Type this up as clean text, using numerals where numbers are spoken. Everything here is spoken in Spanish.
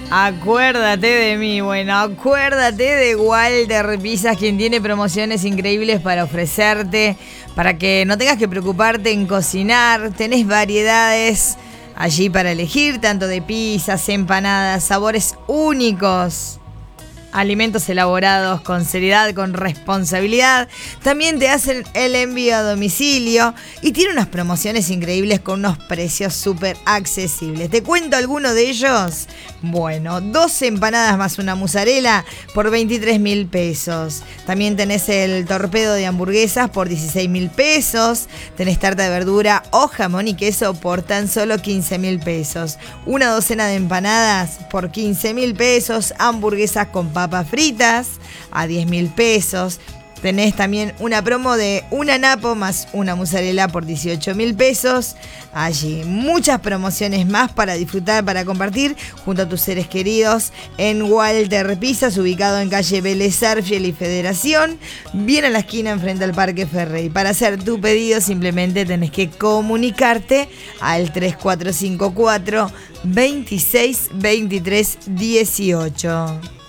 Acuérdate de mí, bueno, acuérdate de Walter Pizzas, quien tiene promociones increíbles para ofrecerte, para que no tengas que preocuparte en cocinar. Tenés variedades allí para elegir, tanto de pizzas, empanadas, sabores únicos. Alimentos elaborados con seriedad, con responsabilidad. También te hacen el envío a domicilio y tiene unas promociones increíbles con unos precios súper accesibles. ¿Te cuento alguno de ellos? Bueno, 12 empanadas más una mozzarella por 23.000 pesos. También tenés el torpedo de hamburguesas por 16.000 pesos. Tenés tarta de verdura o jamón y queso por tan solo 15.000 pesos. Una docena de empanadas por 15.000 pesos. Hamburguesas con papas fritas a 10.000 pesos. Tenés también una promo de una napo más una mozzarella por 18.000 pesos. Allí muchas promociones más para disfrutar, para compartir junto a tus seres queridos en Walter Pizzas, ubicado en calle Vélez Sarsfield y Federación, bien a la esquina enfrente al Parque Ferrey. Para hacer tu pedido simplemente tenés que comunicarte al 3454 26 23 18.